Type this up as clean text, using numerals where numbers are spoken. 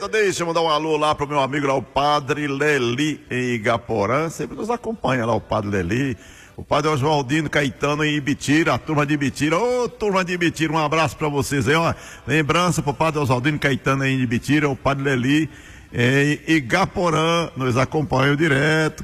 Eita, deixa eu mandar um alô lá pro meu amigo lá, o Padre Leli em Igaporã, sempre nos acompanha lá o Padre Leli, o Padre Oswaldino Caetano em Ibitira, a turma de Ibitira, ô turma de Ibitira, um abraço pra vocês aí, ó, lembrança pro Padre Oswaldino Caetano em Ibitira, o Padre Leli em Igaporã, nos acompanham direto,